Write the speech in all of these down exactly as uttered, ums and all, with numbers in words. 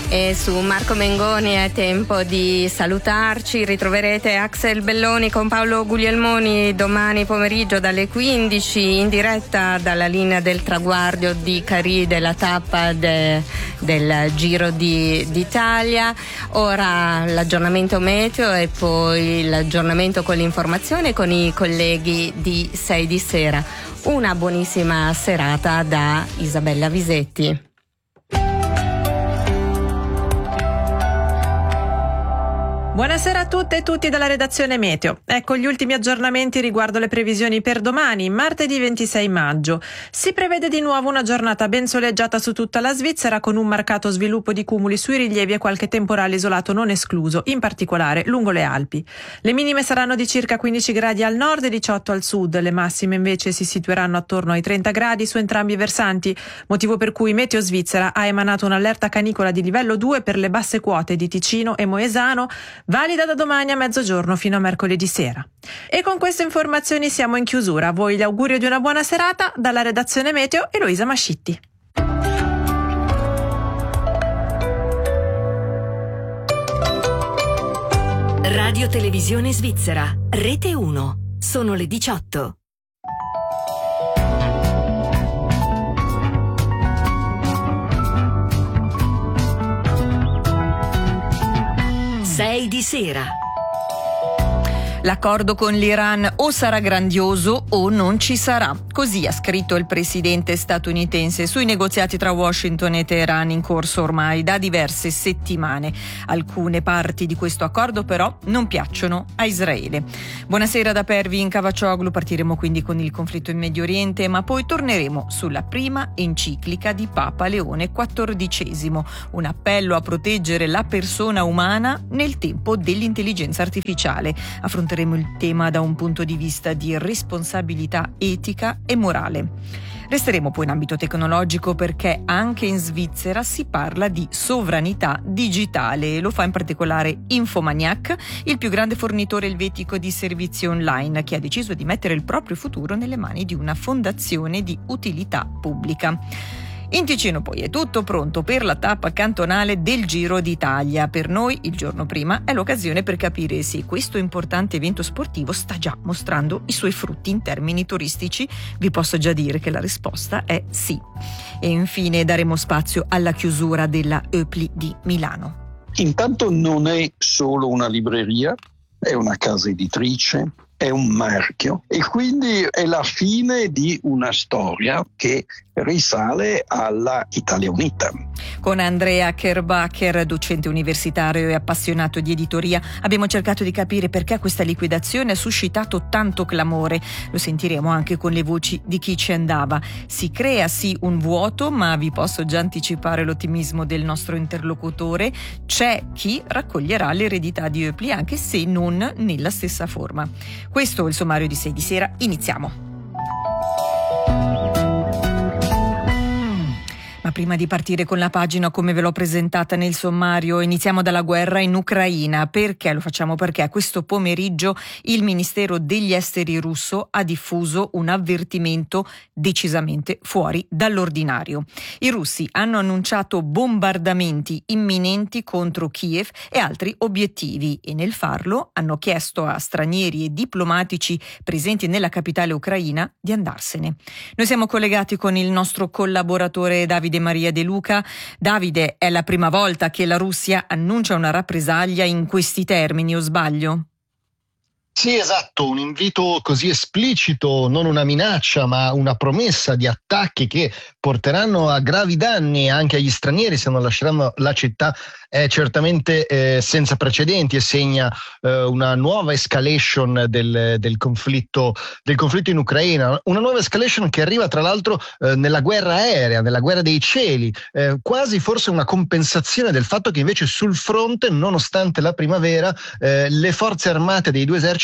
E su Marco Mengoni è tempo di salutarci. Ritroverete Axel Belloni con Paolo Guglielmoni domani pomeriggio dalle quindici in diretta dalla linea del traguardo di Carì della tappa de, del Giro di, d'Italia. Ora l'aggiornamento meteo e poi l'aggiornamento con l'informazione con i colleghi di sei di sera. Una buonissima serata da Isabella Visetti. Buonasera a tutte e tutti dalla redazione Meteo. Ecco gli ultimi aggiornamenti riguardo le previsioni per domani, martedì ventisei maggio. Si prevede di nuovo una giornata ben soleggiata su tutta la Svizzera con un marcato sviluppo di cumuli sui rilievi e qualche temporale isolato non escluso, in particolare lungo le Alpi. Le minime saranno di circa quindici gradi al nord e diciotto al sud, le massime invece si situeranno attorno ai trenta gradi su entrambi i versanti, motivo per cui Meteo Svizzera ha emanato un'allerta canicola di livello due per le basse quote di Ticino e Moesano, valida da domani a mezzogiorno fino a mercoledì sera. E con queste informazioni siamo in chiusura. A voi l'augurio di una buona serata dalla redazione Meteo Eloisa Mascitti. Radio Televisione Svizzera, Rete uno. Sono le diciotto. sei di sera. L'accordo con l'Iran o sarà grandioso o non ci sarà. Così ha scritto il presidente statunitense sui negoziati tra Washington e Teheran in corso ormai da diverse settimane. Alcune parti di questo accordo però non piacciono a Israele. Buonasera da Pervin Cavaccioglu. Partiremo quindi con il conflitto in Medio Oriente, ma poi torneremo sulla prima enciclica di Papa Leone quattordicesimo, un appello a proteggere la persona umana nel tempo dell'intelligenza artificiale. Affronteremo il tema da un punto di vista di responsabilità etica e morale. Resteremo poi in ambito tecnologico perché anche in Svizzera si parla di sovranità digitale. Lo fa in particolare Infomaniac, il più grande fornitore elvetico di servizi online, che ha deciso di mettere il proprio futuro nelle mani di una fondazione di utilità pubblica. In Ticino poi è tutto pronto per la tappa cantonale del Giro d'Italia. Per noi il giorno prima è l'occasione per capire se questo importante evento sportivo sta già mostrando i suoi frutti in termini turistici. Vi posso già dire che la risposta è sì. E infine daremo spazio alla chiusura della Oepli di Milano. Intanto non è solo una libreria, è una casa editrice, è un marchio e quindi è la fine di una storia che risale alla Italia Unita. Con Andrea Kerbacher, docente universitario e appassionato di editoria, abbiamo cercato di capire perché questa liquidazione ha suscitato tanto clamore. Lo sentiremo anche con le voci di chi ci andava. Si crea sì un vuoto, ma vi posso già anticipare l'ottimismo del nostro interlocutore. C'è chi raccoglierà l'eredità di Oepli, anche se non nella stessa forma. Questo è il sommario di sei di sera. Iniziamo. Ma prima di partire con la pagina come ve l'ho presentata nel sommario, iniziamo dalla guerra in Ucraina. Perché lo facciamo? Perché questo pomeriggio il Ministero degli Esteri russo ha diffuso un avvertimento decisamente fuori dall'ordinario. I russi hanno annunciato bombardamenti imminenti contro Kiev e altri obiettivi e nel farlo hanno chiesto a stranieri e diplomatici presenti nella capitale ucraina di andarsene. Noi siamo collegati con il nostro collaboratore Davide Maria De Luca. Davide, è la prima volta che la Russia annuncia una rappresaglia in questi termini, o sbaglio? Sì, esatto, un invito così esplicito, non una minaccia, ma una promessa di attacchi che porteranno a gravi danni anche agli stranieri se non lasceranno la città, è certamente eh, senza precedenti e segna eh, una nuova escalation del, del conflitto del conflitto in Ucraina, una nuova escalation che arriva tra l'altro eh, nella guerra aerea, nella guerra dei cieli, eh, quasi forse una compensazione del fatto che invece sul fronte, nonostante la primavera, eh, le forze armate dei due eserciti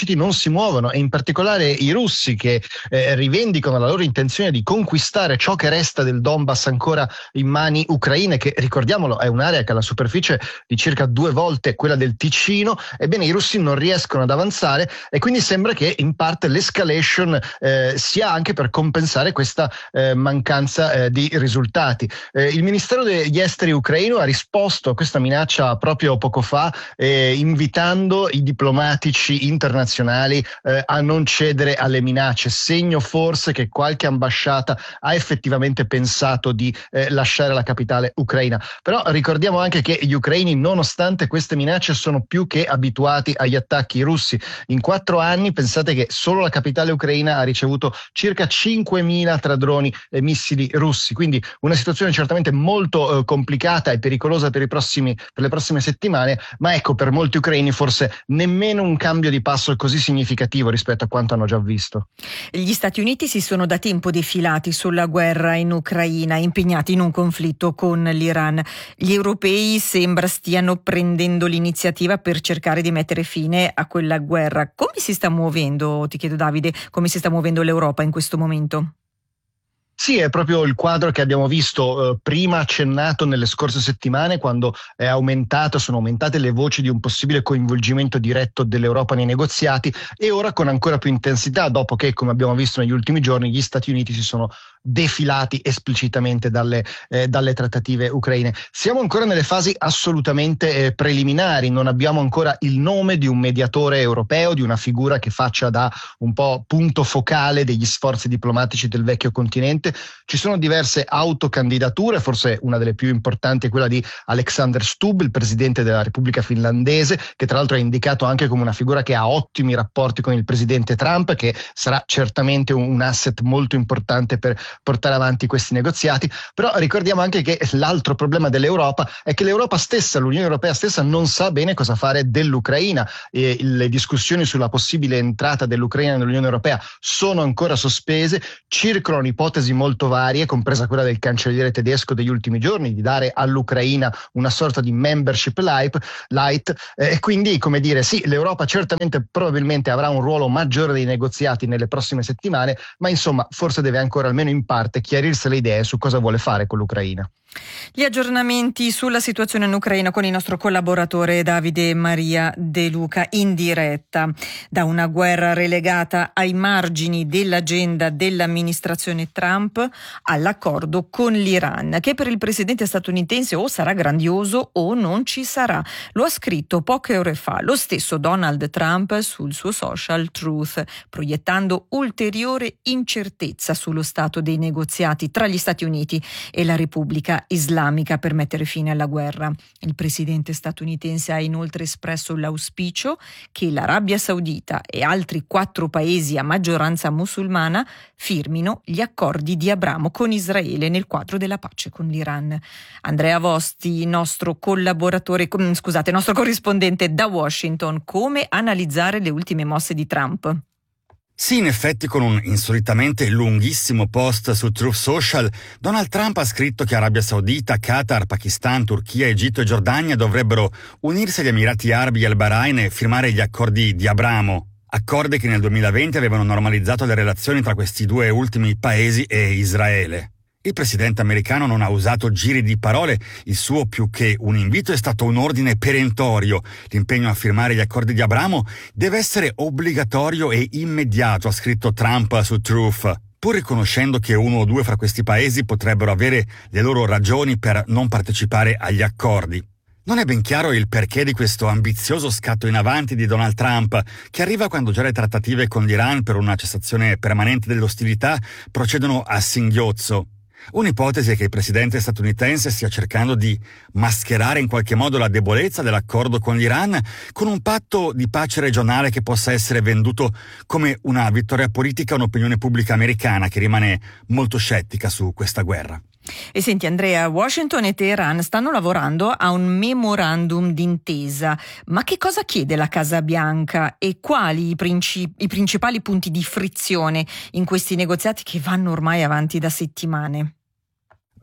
eserciti non si muovono, e in particolare i russi, che eh, rivendicano la loro intenzione di conquistare ciò che resta del Donbass ancora in mani ucraine, che ricordiamolo è un'area che ha la superficie di circa due volte quella del Ticino. Ebbene, i russi non riescono ad avanzare, e quindi sembra che in parte l'escalation eh, sia anche per compensare questa eh, mancanza eh, di risultati. Eh, il Ministero degli Esteri ucraino ha risposto a questa minaccia proprio poco fa, eh, invitando i diplomatici internazionali eh, a non cedere alle minacce, segno forse che qualche ambasciata ha effettivamente pensato di eh, lasciare la capitale ucraina. Però ricordiamo anche che gli ucraini, nonostante queste minacce, sono più che abituati agli attacchi russi. In quattro anni pensate che solo la capitale ucraina ha ricevuto circa cinquemila tra droni e missili russi, quindi una situazione certamente molto eh, complicata e pericolosa per i prossimi, per le prossime settimane, ma ecco, per molti ucraini forse nemmeno un cambio di passo così significativo rispetto a quanto hanno già visto. Gli Stati Uniti si sono da tempo defilati sulla guerra in Ucraina, impegnati in un conflitto con l'Iran. Gli europei sembra stiano prendendo l'iniziativa per cercare di mettere fine a quella guerra. Come si sta muovendo, ti chiedo Davide, come si sta muovendo l'Europa in questo momento? Sì, è proprio il quadro che abbiamo visto eh, prima accennato nelle scorse settimane, quando è aumentato, sono aumentate le voci di un possibile coinvolgimento diretto dell'Europa nei negoziati, e ora con ancora più intensità, dopo che, come abbiamo visto negli ultimi giorni, gli Stati Uniti si sono defilati esplicitamente dalle, eh, dalle trattative ucraine. Siamo ancora nelle fasi assolutamente eh, preliminari, non abbiamo ancora il nome di un mediatore europeo, di una figura che faccia da un po' punto focale degli sforzi diplomatici del vecchio continente. Ci sono diverse autocandidature, forse una delle più importanti è quella di Alexander Stubb, il presidente della Repubblica finlandese, che tra l'altro è indicato anche come una figura che ha ottimi rapporti con il presidente Trump, che sarà certamente un, un asset molto importante per portare avanti questi negoziati. Però ricordiamo anche che l'altro problema dell'Europa è che l'Europa stessa, l'Unione Europea stessa, non sa bene cosa fare dell'Ucraina, e le discussioni sulla possibile entrata dell'Ucraina nell'Unione Europea sono ancora sospese. Circolano ipotesi molto varie, compresa quella del cancelliere tedesco degli ultimi giorni, di dare all'Ucraina una sorta di membership light, eh, e quindi, come dire, sì, l'Europa certamente probabilmente avrà un ruolo maggiore dei negoziati nelle prossime settimane, ma insomma forse deve ancora almeno in parte chiarirsi le idee su cosa vuole fare con l'Ucraina. Gli aggiornamenti sulla situazione in Ucraina con il nostro collaboratore Davide Maria De Luca in diretta. Da una guerra relegata ai margini dell'agenda dell'amministrazione Trump all'accordo con l'Iran, che per il presidente statunitense o sarà grandioso o non ci sarà. Lo ha scritto poche ore fa lo stesso Donald Trump sul suo social Truth, proiettando ulteriore incertezza sullo stato dei negoziati tra gli Stati Uniti e la Repubblica Islamica per mettere fine alla guerra. Il presidente statunitense ha inoltre espresso l'auspicio che l'Arabia Saudita e altri quattro paesi a maggioranza musulmana firmino gli accordi di Abramo con Israele nel quadro della pace con l'Iran. Andrea Vosti, nostro collaboratore, scusate, nostro corrispondente da Washington, come analizzare le ultime mosse di Trump? Sì, in effetti, con un insolitamente lunghissimo post su Truth Social, Donald Trump ha scritto che Arabia Saudita, Qatar, Pakistan, Turchia, Egitto e Giordania dovrebbero unirsi agli Emirati Arabi e al Bahrain e firmare gli accordi di Abramo. Accordi che nel duemilaventi avevano normalizzato le relazioni tra questi due ultimi paesi e Israele. Il presidente americano non ha usato giri di parole, il suo più che un invito è stato un ordine perentorio. L'impegno a firmare gli accordi di Abramo deve essere obbligatorio e immediato, ha scritto Trump su Truth, pur riconoscendo che uno o due fra questi paesi potrebbero avere le loro ragioni per non partecipare agli accordi. Non è ben chiaro il perché di questo ambizioso scatto in avanti di Donald Trump, che arriva quando già le trattative con l'Iran per una cessazione permanente delle ostilità procedono a singhiozzo. Un'ipotesi è che il presidente statunitense stia cercando di mascherare in qualche modo la debolezza dell'accordo con l'Iran con un patto di pace regionale che possa essere venduto come una vittoria politica a un'opinione pubblica americana che rimane molto scettica su questa guerra. E senti Andrea, Washington e Teheran stanno lavorando a un memorandum d'intesa, ma che cosa chiede la Casa Bianca e quali i, princip- i principali punti di frizione in questi negoziati che vanno ormai avanti da settimane?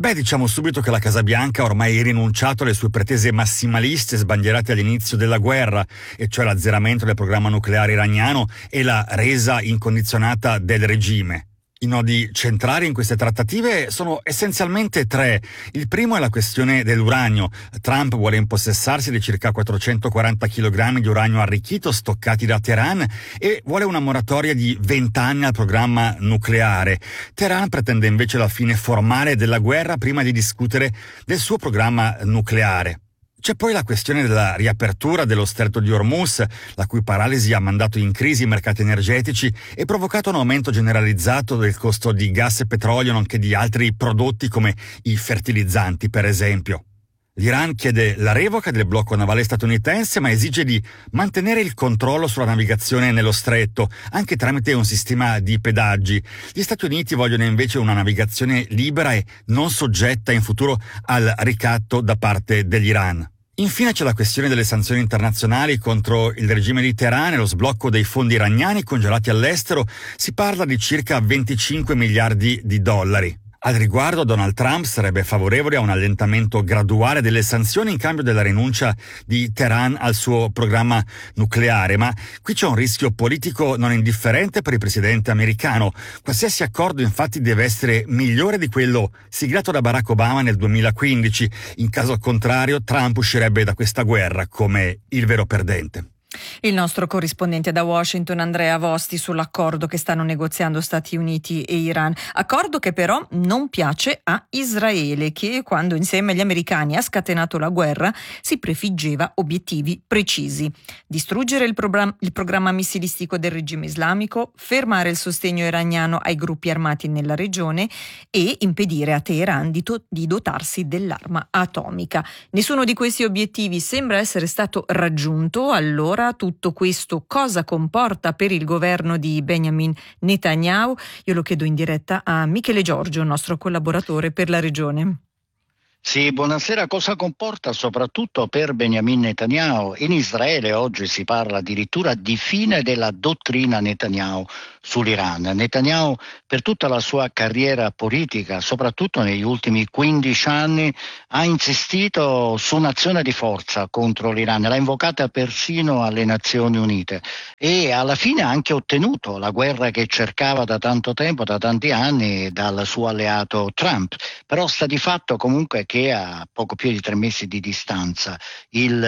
Beh, diciamo subito che la Casa Bianca ha ormai rinunciato alle sue pretese massimaliste sbandierate all'inizio della guerra, e cioè l'azzeramento del programma nucleare iraniano e la resa incondizionata del regime. I nodi centrali in queste trattative sono essenzialmente tre. Il primo è la questione dell'uranio. Trump vuole impossessarsi di circa quattrocentoquaranta chilogrammi di uranio arricchito stoccati da Teheran e vuole una moratoria di venti anni al programma nucleare. Teheran pretende invece la fine formale della guerra prima di discutere del suo programma nucleare. C'è poi la questione della riapertura dello stretto di Hormuz, la cui paralisi ha mandato in crisi i mercati energetici e provocato un aumento generalizzato del costo di gas e petrolio, nonché di altri prodotti come i fertilizzanti, per esempio. L'Iran chiede la revoca del blocco navale statunitense, ma esige di mantenere il controllo sulla navigazione nello stretto, anche tramite un sistema di pedaggi. Gli Stati Uniti vogliono invece una navigazione libera e non soggetta in futuro al ricatto da parte dell'Iran. Infine c'è la questione delle sanzioni internazionali contro il regime di Teheran e lo sblocco dei fondi iraniani congelati all'estero. Si parla di circa venticinque miliardi di dollari. Al riguardo, Donald Trump sarebbe favorevole a un allentamento graduale delle sanzioni in cambio della rinuncia di Teheran al suo programma nucleare, ma qui c'è un rischio politico non indifferente per il presidente americano. Qualsiasi accordo infatti deve essere migliore di quello siglato da Barack Obama nel duemilaquindici. In caso contrario, Trump uscirebbe da questa guerra come il vero perdente. Il nostro corrispondente da Washington, Andrea Vosti, sull'accordo che stanno negoziando Stati Uniti e Iran. Accordo che però non piace a Israele, che quando insieme agli americani ha scatenato la guerra si prefiggeva obiettivi precisi: distruggere il, program- il programma missilistico del regime islamico, fermare il sostegno iraniano ai gruppi armati nella regione e impedire a Teheran di, to- di dotarsi dell'arma atomica. Nessuno di questi obiettivi sembra essere stato raggiunto. Allora, tutto questo cosa comporta per il governo di Benjamin Netanyahu? Io lo chiedo in diretta a Michele Giorgio, nostro collaboratore per la regione. Sì, buonasera. Cosa comporta soprattutto per Benjamin Netanyahu? In Israele oggi si parla addirittura di fine della dottrina Netanyahu sull'Iran. Netanyahu, per tutta la sua carriera politica, soprattutto negli ultimi quindici anni, ha insistito su un'azione di forza contro l'Iran, l'ha invocata persino alle Nazioni Unite e alla fine ha anche ottenuto la guerra che cercava da tanto tempo, da tanti anni, dal suo alleato Trump. Però sta di fatto comunque che a poco più di tre mesi di distanza il,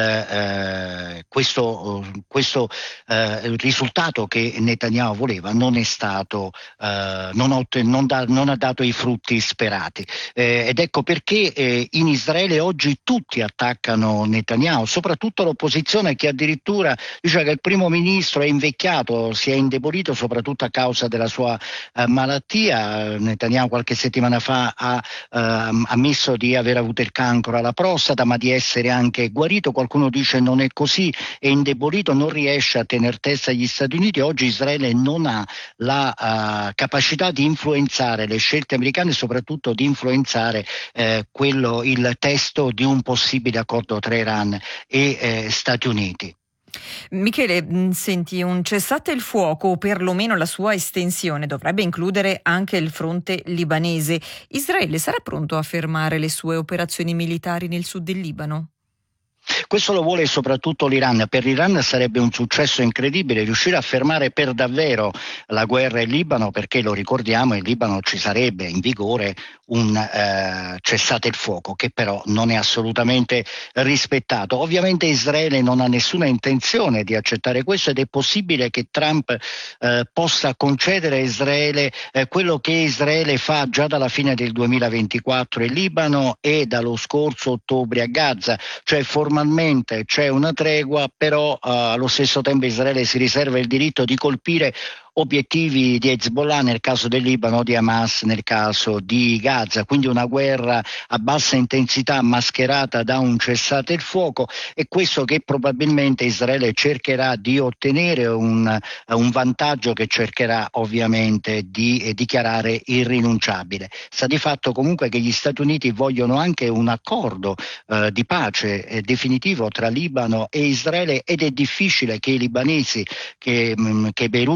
eh, questo, questo eh, risultato che Netanyahu voleva non è stato, eh, non, ha, non, da, non ha dato i frutti sperati. Eh, ed ecco perché eh, in Israele oggi tutti attaccano Netanyahu, soprattutto l'opposizione, che addirittura dice che il primo ministro è invecchiato, si è indebolito soprattutto a causa della sua eh, malattia. Netanyahu qualche settimana fa ha eh, ammesso di aver avuto il cancro alla prostata, ma di essere anche guarito. Qualcuno dice non è così, è indebolito, non riesce a tener testa agli Stati Uniti. Oggi Israele non ha la uh, capacità di influenzare le scelte americane e soprattutto di influenzare eh, quello, il testo di un possibile accordo tra Iran e eh, Stati Uniti. Michele, senti, un cessate il fuoco, o perlomeno la sua estensione, dovrebbe includere anche il fronte libanese. Israele sarà pronto a fermare le sue operazioni militari nel sud del Libano? Questo lo vuole soprattutto l'Iran. Per l'Iran sarebbe un successo incredibile riuscire a fermare per davvero la guerra in Libano, perché lo ricordiamo, in Libano ci sarebbe in vigore un eh, cessate il fuoco che però non è assolutamente rispettato. Ovviamente Israele non ha nessuna intenzione di accettare questo ed è possibile che Trump eh, possa concedere a Israele eh, quello che Israele fa già dalla fine del duemilaventiquattro in Libano e dallo scorso ottobre a Gaza, cioè formalmente c'è una tregua, però uh, allo stesso tempo Israele si riserva il diritto di colpire obiettivi di Hezbollah nel caso del Libano, di Hamas nel caso di Gaza, quindi una guerra a bassa intensità mascherata da un cessate il fuoco, e questo che probabilmente Israele cercherà di ottenere, un, un vantaggio che cercherà ovviamente di eh, dichiarare irrinunciabile. Sta di fatto comunque che gli Stati Uniti vogliono anche un accordo eh, di pace eh, definitivo tra Libano e Israele, ed è difficile che i libanesi, che, mh, che Beirut possa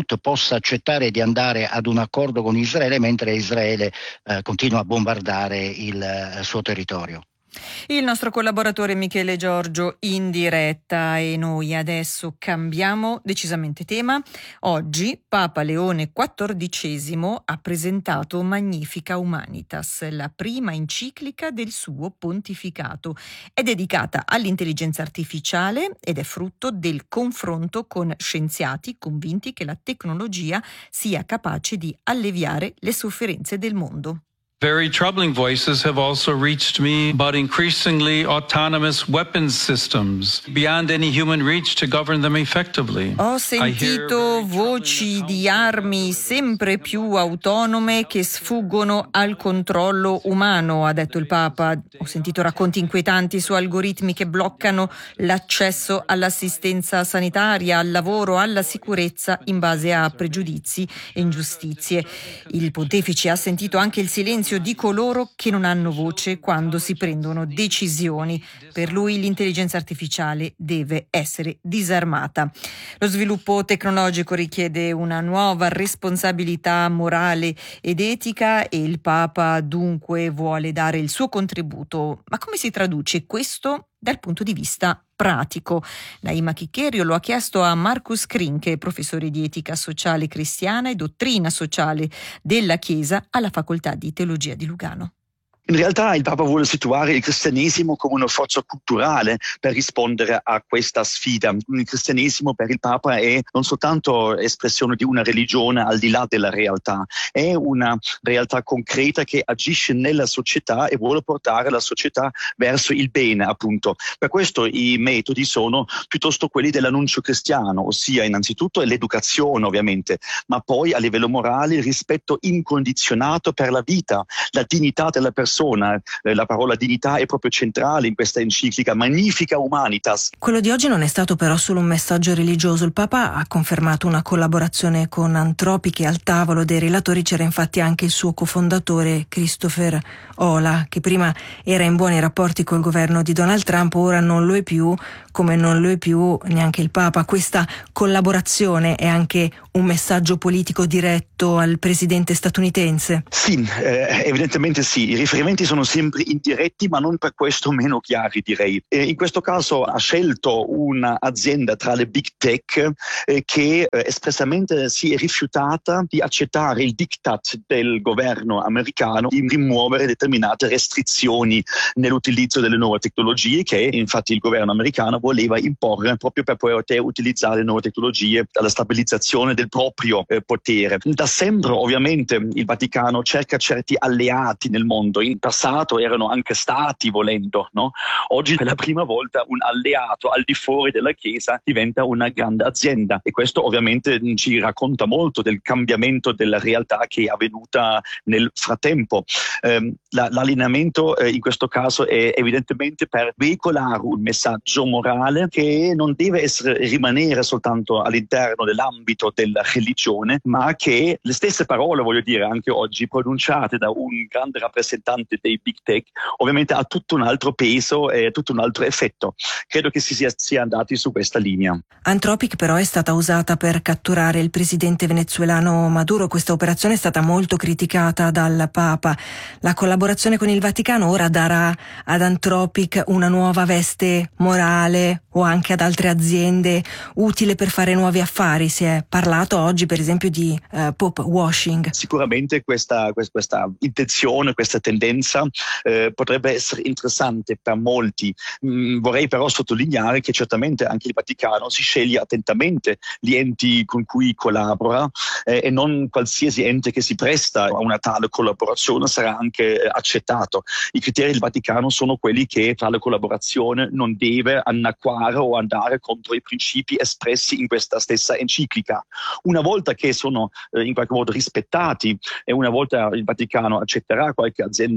possa accettare di andare ad un accordo con Israele mentre Israele eh, continua a bombardare il eh, suo territorio. Il nostro collaboratore Michele Giorgio in diretta, e noi adesso cambiamo decisamente tema. Oggi Papa Leone quattordicesimo ha presentato Magnifica Humanitas, la prima enciclica del suo pontificato. È dedicata all'intelligenza artificiale ed è frutto del confronto con scienziati convinti che la tecnologia sia capace di alleviare le sofferenze del mondo. Very troubling voices have also reached me about increasingly autonomous weapons systems beyond any human reach to govern them effectively. Ho sentito voci di armi sempre più autonome che sfuggono al controllo umano, ha detto il Papa. Ho sentito racconti inquietanti su algoritmi che bloccano l'accesso all'assistenza sanitaria, al lavoro, alla sicurezza in base a pregiudizi e ingiustizie. Il pontefice ha sentito anche il silenzio di coloro che non hanno voce quando si prendono decisioni. Per lui l'intelligenza artificiale deve essere disarmata. Lo sviluppo tecnologico richiede una nuova responsabilità morale ed etica e il Papa dunque vuole dare il suo contributo. Ma come si traduce questo dal punto di vista pratico? Naima Chiccherio lo ha chiesto a Marcus Krinke, professore di etica sociale cristiana e dottrina sociale della Chiesa alla Facoltà di Teologia di Lugano. In realtà il Papa vuole situare il cristianesimo come una forza culturale per rispondere a questa sfida. Il cristianesimo per il Papa è non soltanto espressione di una religione al di là della realtà, è una realtà concreta che agisce nella società e vuole portare la società verso il bene, appunto. Per questo i metodi sono piuttosto quelli dell'annuncio cristiano, ossia innanzitutto l'educazione ovviamente, ma poi a livello morale il rispetto incondizionato per la vita, la dignità della persona. La parola dignità è proprio centrale in questa enciclica Magnifica Humanitas. Quello di oggi non è stato però solo un messaggio religioso. Il Papa ha confermato una collaborazione con Anthropic e al tavolo dei relatori c'era infatti anche il suo cofondatore Christopher Ola, che prima era in buoni rapporti col governo di Donald Trump, ora non lo è più, come non lo è più neanche il Papa. Questa collaborazione è anche un messaggio politico diretto al presidente statunitense? Sì, eh, evidentemente sì. I riferimenti sono sempre indiretti, ma non per questo meno chiari, direi. E in questo caso ha scelto un'azienda tra le big tech eh, che eh, espressamente si è rifiutata di accettare il diktat del governo americano di rimuovere determinate restrizioni nell'utilizzo delle nuove tecnologie che infatti il governo americano voleva imporre proprio per poter utilizzare le nuove tecnologie alla stabilizzazione del proprio eh, potere. Da sempre ovviamente il Vaticano cerca certi alleati nel mondo, in passato erano anche stati volendo, no? Oggi per la prima volta un alleato al di fuori della Chiesa diventa una grande azienda e questo ovviamente ci racconta molto del cambiamento della realtà che è avvenuta nel frattempo. Eh, la, l'allineamento eh, in questo caso è evidentemente per veicolare un messaggio morale che non deve essere rimanere soltanto all'interno dell'ambito della religione, ma che le stesse parole, voglio dire, anche oggi pronunciate da un grande rappresentante dei big tech, ovviamente ha tutto un altro peso e tutto un altro effetto. Credo che si sia, sia andati su questa linea. Anthropic però è stata usata per catturare il presidente venezuelano Maduro. Questa operazione è stata molto criticata dal Papa. La collaborazione con il Vaticano ora darà ad Anthropic una nuova veste morale o anche ad altre aziende utile per fare nuovi affari. Si è parlato oggi per esempio di uh, Pope washing. Sicuramente questa, questa, questa intenzione, questa tendenza eh, potrebbe essere interessante per molti. Mm, vorrei però sottolineare che certamente anche il Vaticano si sceglie attentamente gli enti con cui collabora eh, e non qualsiasi ente che si presta a una tale collaborazione sarà anche eh, accettato. I criteri del Vaticano sono quelli che tale collaborazione non deve annacquare o andare contro i principi espressi in questa stessa enciclica. Una volta che sono eh, in qualche modo rispettati e una volta il Vaticano accetterà qualche azienda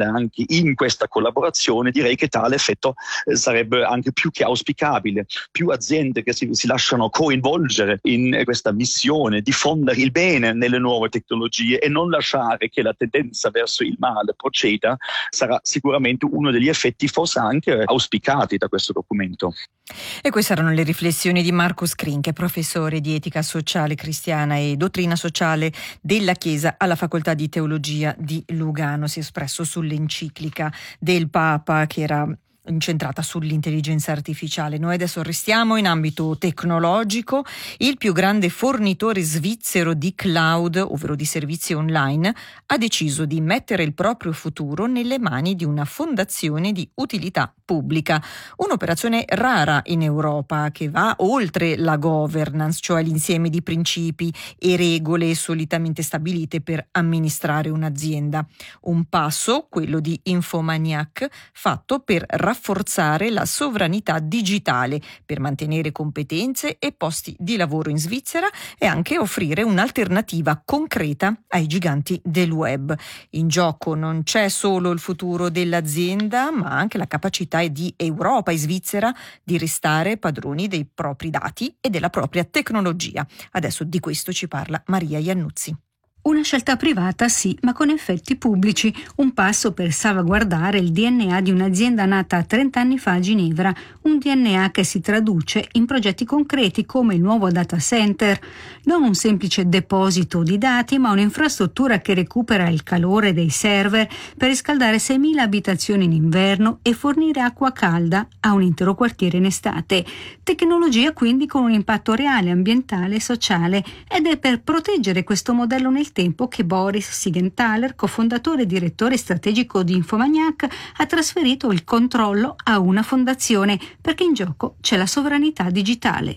aziende anche in questa collaborazione, direi che tale effetto eh, sarebbe anche più che auspicabile. Più aziende che si, si lasciano coinvolgere in questa missione, diffondere il bene nelle nuove tecnologie e non lasciare che la tendenza verso il male proceda, sarà sicuramente uno degli effetti forse anche auspicati da questo documento. E queste erano le riflessioni di Marco Scrin, che è professore di etica sociale cristiana e dottrina sociale della Chiesa alla Facoltà di Teologia di Lugano. Si è espresso sull'enciclica del Papa che era incentrata sull'intelligenza artificiale. Noi adesso restiamo in ambito tecnologico. Il più grande fornitore svizzero di cloud, ovvero di servizi online, ha deciso di mettere il proprio futuro nelle mani di una fondazione di utilità pubblica. Un'operazione rara in Europa che va oltre la governance, cioè l'insieme di principi e regole solitamente stabilite per amministrare un'azienda. Un passo, quello di Infomaniac, fatto per rafforzare la sovranità digitale, per mantenere competenze e posti di lavoro in Svizzera e anche offrire un'alternativa concreta ai giganti del web. In gioco non c'è solo il futuro dell'azienda, ma anche la capacità di Europa e Svizzera di restare padroni dei propri dati e della propria tecnologia. Adesso di questo ci parla Maria Iannuzzi. Una scelta privata sì, ma con effetti pubblici, un passo per salvaguardare il D N A di un'azienda nata trenta anni fa a Ginevra, un D N A che si traduce in progetti concreti come il nuovo data center, non un semplice deposito di dati, ma un'infrastruttura che recupera il calore dei server per riscaldare seimila abitazioni in inverno e fornire acqua calda a un intero quartiere in estate. Tecnologia quindi con un impatto reale, ambientale e sociale, ed è per proteggere questo modello nel tempo che Boris Siegenthaler, cofondatore e direttore strategico di Infomaniac, ha trasferito il controllo a una fondazione, perché in gioco c'è la sovranità digitale.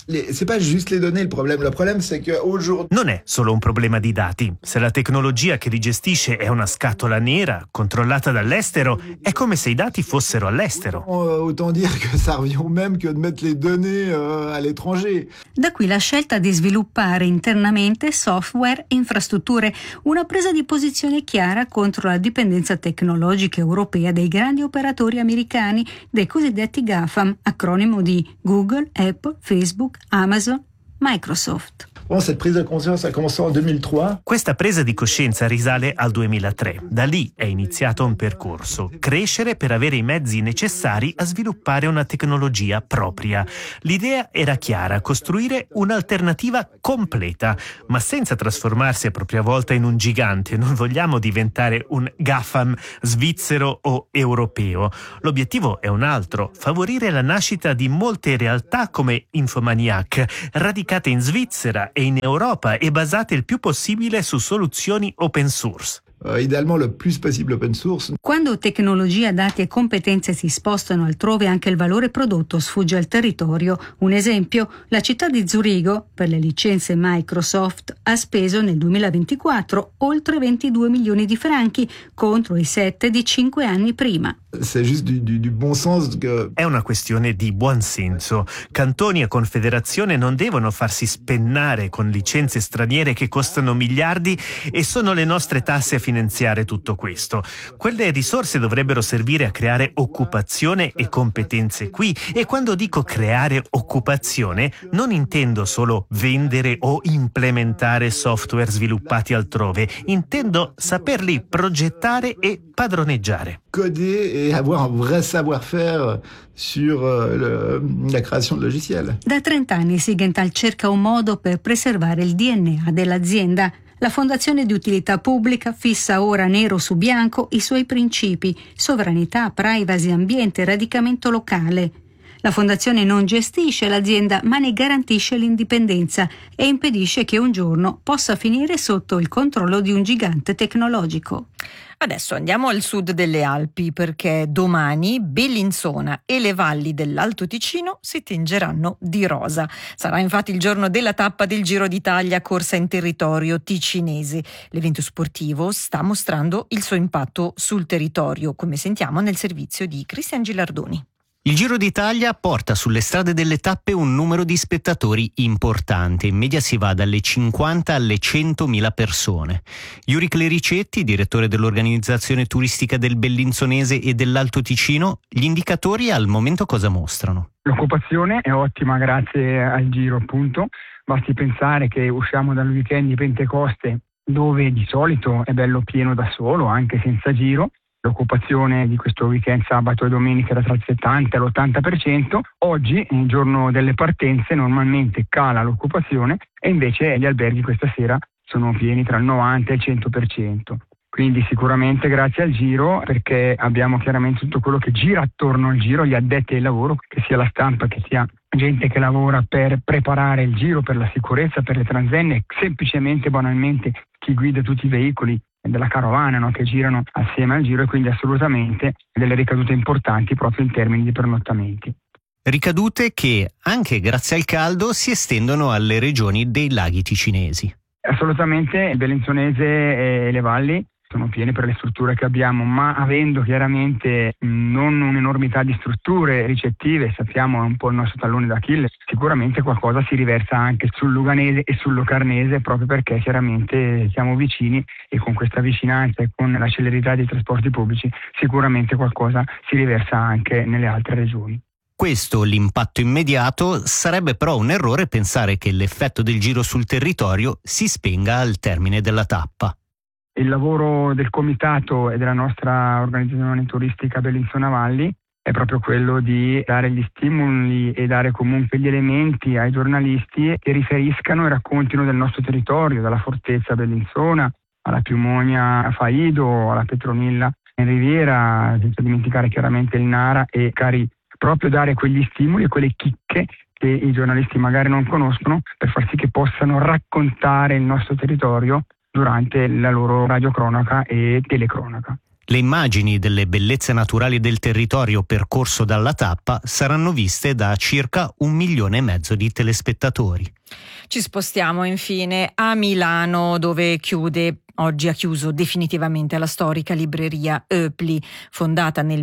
Non è solo un problema di dati. Se la tecnologia che li gestisce è una scatola nera, controllata dall'estero, è come se i dati fossero all'estero. Da qui la scelta di sviluppare internamente software e infrastrutture, una presa di posizione chiara contro la dipendenza tecnologica europea dei grandi operatori americani, dei cosiddetti GAFAM, acronimo di Google, Apple, Facebook, Amazon, Microsoft. Questa presa di coscienza risale al duemilatré. Da lì è iniziato un percorso: crescere per avere i mezzi necessari a sviluppare una tecnologia propria. L'idea era chiara: costruire un'alternativa completa, ma senza trasformarsi a propria volta in un gigante. Non vogliamo diventare un GAFAM svizzero o europeo. L'obiettivo è un altro: favorire la nascita di molte realtà come Infomaniac, radicate in Svizzera e in Europa e basate il più possibile su soluzioni open source. Uh, idealmente il più possibile open source. Quando tecnologia, dati e competenze si spostano altrove, anche il valore prodotto sfugge al territorio. Un esempio: la città di Zurigo, per le licenze Microsoft, ha speso nel duemilaventiquattro oltre ventidue milioni di franchi contro i sette di cinque anni prima. È una questione di buon senso. Cantoni e confederazione non devono farsi spennare con licenze straniere che costano miliardi e sono le nostre tasse a finanziare tutto questo. Quelle risorse dovrebbero servire a creare occupazione e competenze qui, e quando dico creare occupazione non intendo solo vendere o implementare software sviluppati altrove, intendo saperli progettare e padroneggiare. Coder et avoir un vrai savoir-faire sur le, la creazione di logiciel. Da trenta anni Siegenthaler cerca un modo per preservare il D N A dell'azienda. La Fondazione di Utilità Pubblica fissa ora nero su bianco i suoi principi: sovranità, privacy, ambiente, radicamento locale. La Fondazione non gestisce l'azienda, ma ne garantisce l'indipendenza e impedisce che un giorno possa finire sotto il controllo di un gigante tecnologico. Adesso andiamo al sud delle Alpi, perché domani Bellinzona e le valli dell'Alto Ticino si tingeranno di rosa. Sarà infatti il giorno della tappa del Giro d'Italia corsa in territorio ticinese. L'evento sportivo sta mostrando il suo impatto sul territorio, come sentiamo nel servizio di Cristian Gilardoni. Il Giro d'Italia porta sulle strade delle tappe un numero di spettatori importante, in media si va dalle cinquanta alle centomila persone. Iuri Clericetti, direttore dell'organizzazione turistica del Bellinzonese e dell'Alto Ticino, gli indicatori al momento cosa mostrano? L'occupazione è ottima grazie al Giro, appunto. Basti pensare che usciamo dal weekend di Pentecoste, dove di solito è bello pieno da solo, anche senza Giro. L'occupazione di questo weekend sabato e domenica era tra il settanta e l'ottanta per cento. Oggi, il giorno delle partenze, normalmente cala l'occupazione e invece gli alberghi questa sera sono pieni tra il novanta e il cento per cento. Quindi sicuramente grazie al Giro, perché abbiamo chiaramente tutto quello che gira attorno al Giro, gli addetti ai lavoro, che sia la stampa, che sia gente che lavora per preparare il Giro, per la sicurezza, per le transenne, semplicemente, banalmente, chi guida tutti i veicoli della carovana, no, che girano assieme al Giro, e quindi assolutamente delle ricadute importanti proprio in termini di pernottamenti. Ricadute che, anche grazie al caldo, si estendono alle regioni dei laghi ticinesi. Assolutamente, il Bellinzonese e le valli sono piene per le strutture che abbiamo, ma avendo chiaramente non un'enormità di strutture ricettive, sappiamo è un po' il nostro tallone d'Achille, sicuramente qualcosa si riversa anche sul Luganese e sul Locarnese, proprio perché chiaramente siamo vicini e con questa vicinanza e con la celerità dei trasporti pubblici sicuramente qualcosa si riversa anche nelle altre regioni. Questo l'impatto immediato, sarebbe però un errore pensare che l'effetto del Giro sul territorio si spenga al termine della tappa. Il lavoro del comitato e della nostra organizzazione turistica Bellinzona Valli è proprio quello di dare gli stimoli e dare comunque gli elementi ai giornalisti che riferiscano e raccontino del nostro territorio, dalla fortezza Bellinzona alla Piumonia Faido, alla Petronilla in Riviera, senza dimenticare chiaramente il Nara e Cari. Proprio dare quegli stimoli e quelle chicche che i giornalisti magari non conoscono per far sì che possano raccontare il nostro territorio durante la loro radiocronaca e telecronaca. Le immagini delle bellezze naturali del territorio percorso dalla tappa saranno viste da circa un milione e mezzo di telespettatori. Ci spostiamo infine a Milano, dove chiude Oggi ha chiuso definitivamente la storica libreria Oepli, fondata nel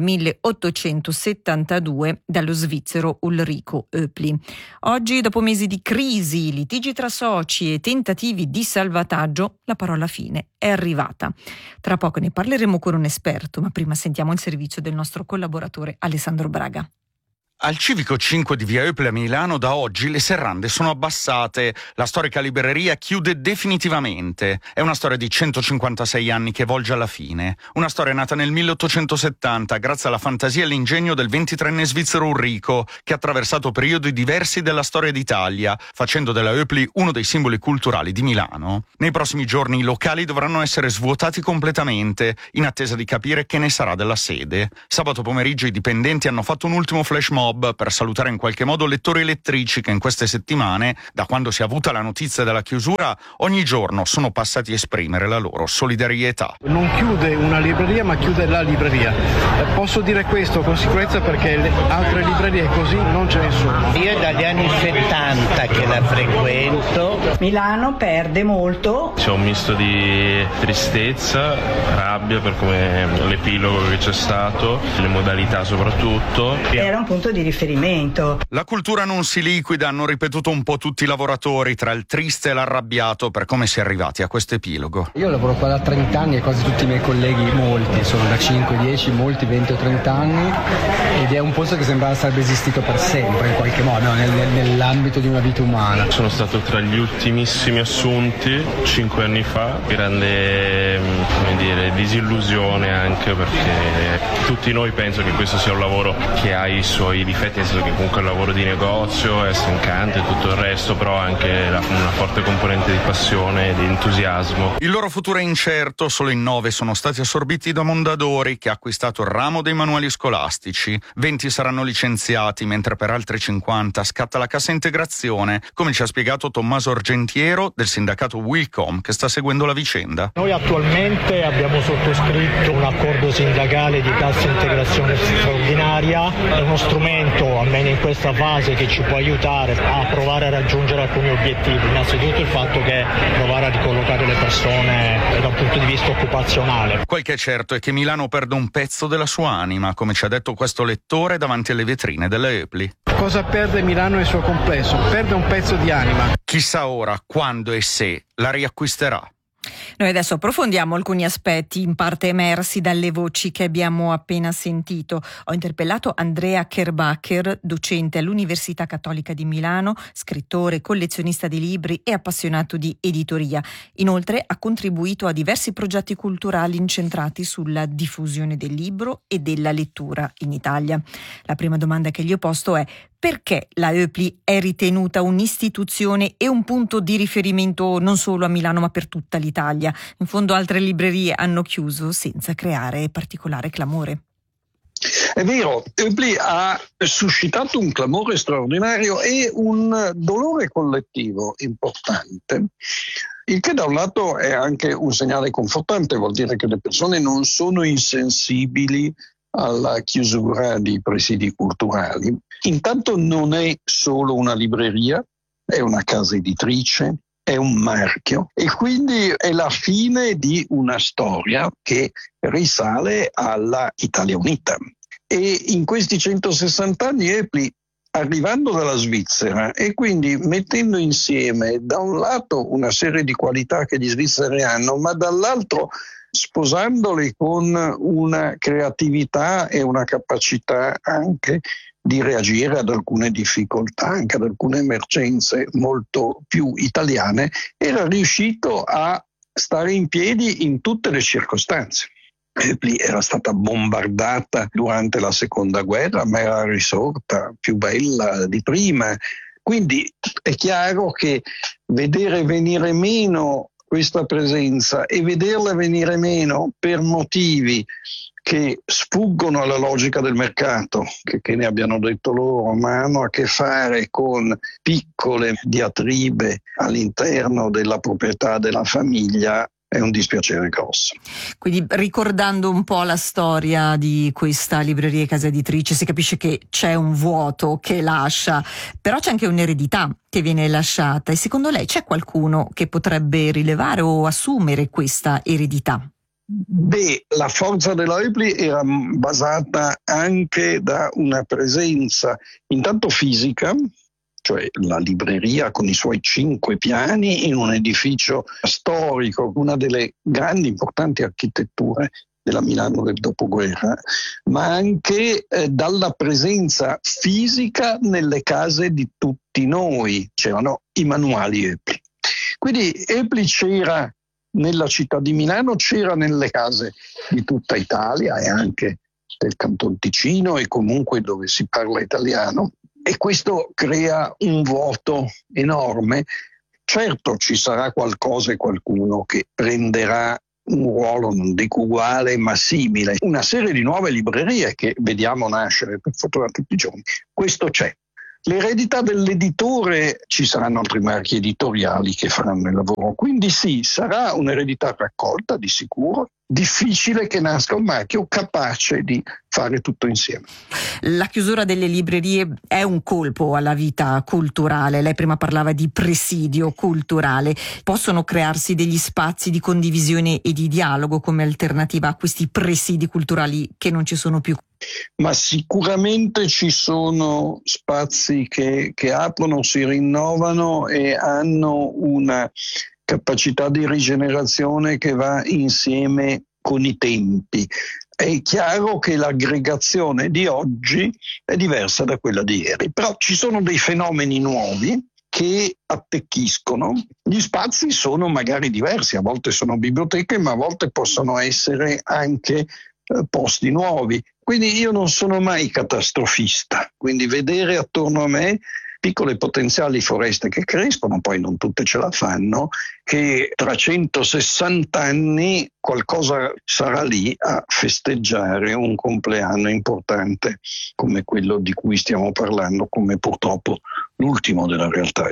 milleottocentosettantadue dallo svizzero Ulrico Oepli. Oggi, dopo mesi di crisi, litigi tra soci e tentativi di salvataggio, la parola fine è arrivata. Tra poco ne parleremo con un esperto, ma prima sentiamo il servizio del nostro collaboratore Alessandro Braga. Al Civico cinque di via Oepli a Milano da oggi le serrande sono abbassate, la storica libreria chiude definitivamente. È una storia di centocinquantasei anni che volge alla fine. Una storia nata nel milleottocentosettanta grazie alla fantasia e all'ingegno del ventitreenne svizzero Ulrico, che ha attraversato periodi diversi della storia d'Italia, facendo della Oepli uno dei simboli culturali di Milano. Nei prossimi giorni i locali dovranno essere svuotati completamente, in attesa di capire che ne sarà della sede. Sabato pomeriggio i dipendenti hanno fatto un ultimo flash mob per salutare in qualche modo lettori e lettrici che in queste settimane, da quando si è avuta la notizia della chiusura, ogni giorno sono passati a esprimere la loro solidarietà. Non chiude una libreria, ma chiude la libreria. Posso dire questo con sicurezza perché le altre librerie così non ce ne sono. Io è dagli anni settanta che la frequento. Milano perde molto. C'è un misto di tristezza, rabbia per come l'epilogo che c'è stato, le modalità soprattutto. Era un punto di riferimento. La cultura non si liquida, hanno ripetuto un po' tutti i lavoratori, tra il triste e l'arrabbiato per come si è arrivati a questo epilogo. Io lavoro qua da trenta anni e quasi tutti i miei colleghi, molti, sono da cinque, dieci, molti venti o trenta anni, ed è un posto che sembrava sarebbe esistito per sempre in qualche modo, no? nel, nell'ambito di una vita umana. Sono stato tra gli ultimissimi assunti cinque anni fa, grande come dire, disillusione anche perché tutti noi penso che questo sia un lavoro che ha i suoi difetti, nel senso che comunque il lavoro di negozio è stancante e tutto il resto, però ha anche la, una forte componente di passione e di entusiasmo. Il loro futuro è incerto, solo in nove sono stati assorbiti da Mondadori, che ha acquistato il ramo dei manuali scolastici. venti saranno licenziati, mentre per altri cinquanta scatta la cassa integrazione, come ci ha spiegato Tommaso Argentiero del sindacato Wilcom, che sta seguendo la vicenda. Noi attualmente abbiamo sottoscritto un accordo sindacale di cassa integrazione straordinaria, è uno strumento strumento, almeno in questa fase, che ci può aiutare a provare a raggiungere alcuni obiettivi. Innanzitutto il fatto che provare a ricollocare le persone dal punto di vista occupazionale. Quel che è certo è che Milano perde un pezzo della sua anima, come ci ha detto questo lettore davanti alle vetrine della Eupli. Cosa perde Milano nel suo complesso? Perde un pezzo di anima. Chissà ora quando e se la riacquisterà. Noi adesso approfondiamo alcuni aspetti in parte emersi dalle voci che abbiamo appena sentito. Ho interpellato Andrea Kerbacher, docente all'Università Cattolica di Milano, scrittore, collezionista di libri e appassionato di editoria. Inoltre ha contribuito a diversi progetti culturali incentrati sulla diffusione del libro e della lettura in Italia. La prima domanda che gli ho posto è: perché la Eupli è ritenuta un'istituzione e un punto di riferimento non solo a Milano ma per tutta l'Italia? In fondo altre librerie hanno chiuso senza creare particolare clamore. È vero, Eupli ha suscitato un clamore straordinario e un dolore collettivo importante, il che da un lato è anche un segnale confortante, vuol dire che le persone non sono insensibili alla chiusura di presidi culturali. Intanto non è solo una libreria, è una casa editrice, è un marchio e quindi è la fine di una storia che risale alla Italia Unita. E in questi centosessanta anni Eupli, arrivando dalla Svizzera e quindi mettendo insieme da un lato una serie di qualità che gli svizzeri hanno, ma dall'altro sposandoli con una creatività e una capacità anche di reagire ad alcune difficoltà, anche ad alcune emergenze molto più italiane, era riuscito a stare in piedi in tutte le circostanze. Eupli era stata bombardata durante la seconda guerra, ma era risorta più bella di prima. Quindi è chiaro che vedere venire meno questa presenza e vederla venire meno per motivi che sfuggono alla logica del mercato, che, che ne abbiano detto loro, ma hanno a che fare con piccole diatribe all'interno della proprietà della famiglia, è un dispiacere grosso. Quindi, ricordando un po' la storia di questa libreria e casa editrice, si capisce che c'è un vuoto che lascia, però c'è anche un'eredità che viene lasciata, e secondo lei c'è qualcuno che potrebbe rilevare o assumere questa eredità? Beh, la forza della Eupli era basata anche da una presenza intanto fisica, cioè la libreria con i suoi cinque piani in un edificio storico, una delle grandi importanti architetture della Milano del dopoguerra, ma anche eh, dalla presenza fisica nelle case di tutti noi. C'erano i manuali Eupli. Quindi Eupli c'era nella città di Milano, c'era nelle case di tutta Italia e anche del Canton Ticino e comunque dove si parla italiano. E questo crea un vuoto enorme. Certo ci sarà qualcosa e qualcuno che prenderà un ruolo, non dico uguale, ma simile. Una serie di nuove librerie che vediamo nascere per fortuna tutti i giorni. Questo c'è. L'eredità dell'editore, ci saranno altri marchi editoriali che faranno il lavoro. Quindi sì, sarà un'eredità raccolta di sicuro. Difficile che nasca un marchio capace di fare tutto insieme. La chiusura delle librerie è un colpo alla vita culturale. Lei prima parlava di presidio culturale. Possono crearsi degli spazi di condivisione e di dialogo come alternativa a questi presidi culturali che non ci sono più? Ma sicuramente ci sono spazi che, che aprono, si rinnovano e hanno una capacità di rigenerazione che va insieme con i tempi. È chiaro che l'aggregazione di oggi è diversa da quella di ieri, però ci sono dei fenomeni nuovi che attecchiscono. Gli spazi sono magari diversi, a volte sono biblioteche, ma a volte possono essere anche eh, posti nuovi. Quindi io non sono mai catastrofista, quindi vedere attorno a me piccole potenziali foreste che crescono, poi non tutte ce la fanno, che tra centosessanta anni qualcosa sarà lì a festeggiare un compleanno importante come quello di cui stiamo parlando, come purtroppo l'ultimo della realtà Eupli.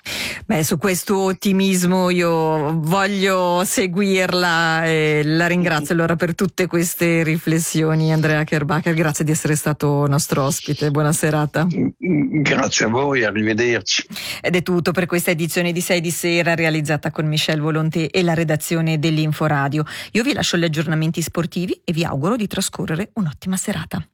Beh, su questo ottimismo io voglio seguirla e la ringrazio allora per tutte queste riflessioni. Andrea Kerbacher, grazie di essere stato nostro ospite, buona serata. Grazie a voi, arrivederci. Ed è tutto per questa edizione di sei di sera realizzata con Michel Volonté e la redazione dell'Inforadio. Io vi lascio gli aggiornamenti sportivi e vi auguro di trascorrere un'ottima serata.